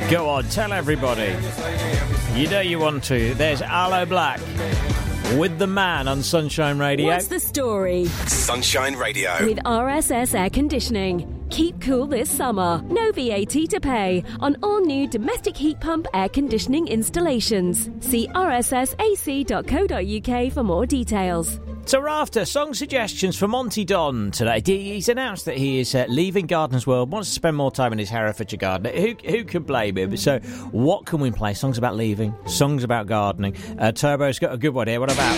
Go on, tell everybody. You know you want to. There's Aloe Black with the man on Sunshine Radio. What's the story? Sunshine Radio. With RSS Air Conditioning. Keep cool this summer. No VAT to pay on all new domestic heat pump air conditioning installations. See rssac.co.uk for more details. So we're after song suggestions for Monty Don today. He's announced that he is leaving Gardeners World, wants to spend more time in his Herefordshire garden. Who can blame him? So what can we play? Songs about leaving, songs about gardening. Turbo's got a good one here. What about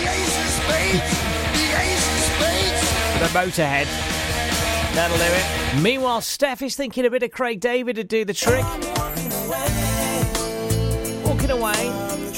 the Motorhead? That'll do it. Meanwhile, Steph is thinking a bit of Craig David to do the trick. Walking away.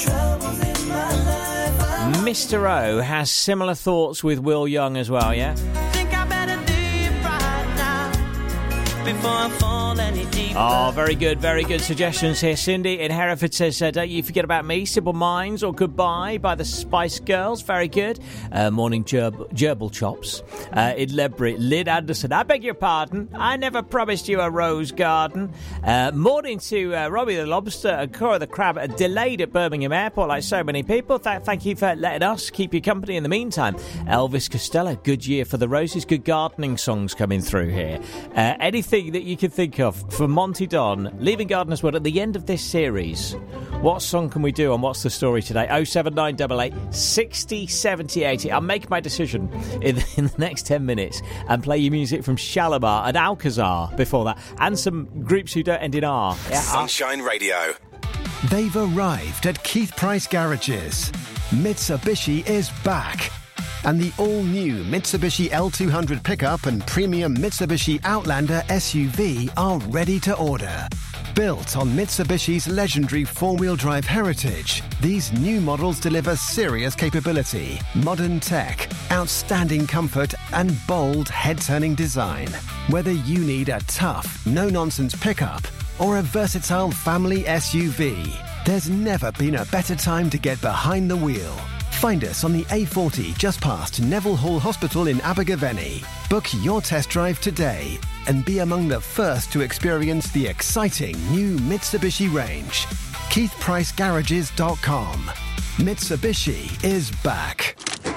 Mr. O has similar thoughts with Will Young as well, yeah? Think I better leave right now before I fall any deeper. Oh, very good suggestions here. Cindy in Hereford says, don't you forget about me, Simple Minds or Goodbye by the Spice Girls. Very good. Morning Gerbil Chops. In Ledbury, Lynn Anderson, I beg your pardon, I never promised you a rose garden. Morning to Robbie the Lobster and Cora the Crab, delayed at Birmingham Airport like so many people. Thank you for letting us keep you company in the meantime. Elvis Costello, good year for the roses. Good gardening songs coming through here. Anything that you can think of for Monty Don, leaving Gardeners World at the end of this series. What song can we do and what's the story today? 07988 60 70 80. I'll make my decision in the next 10 minutes and play you music from Shalimar and Alcazar before that, and some groups who don't end in R. Yeah, Sunshine Radio. They've arrived at Keith Price Garages. Mitsubishi is back. And the all-new Mitsubishi L200 pickup and premium Mitsubishi Outlander SUV are ready to order. Built on Mitsubishi's legendary four-wheel drive heritage, these new models deliver serious capability, modern tech, outstanding comfort, and bold head-turning design. Whether you need a tough, no-nonsense pickup or a versatile family SUV, there's never been a better time to get behind the wheel. Find us on the A40 just past Neville Hall Hospital in Abergavenny. Book your test drive today and be among the first to experience the exciting new Mitsubishi range. KeithPriceGarages.com. Mitsubishi is back.